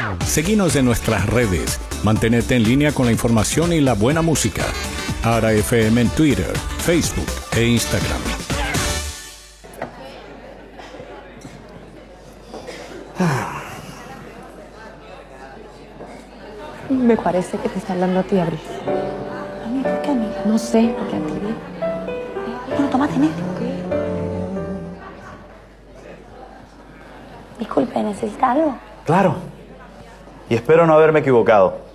Seguinos en nuestras redes. Mantenerte en línea con la información y la buena música. Ara FM en Twitter, Facebook e Instagram. Me parece que te está hablando a ti, Abril. ¿A mí? ¿Por qué a mí? No sé, porque a ti. Bueno, toma, tenés. Disculpe, ¿necesita algo? Claro. Y espero no haberme equivocado.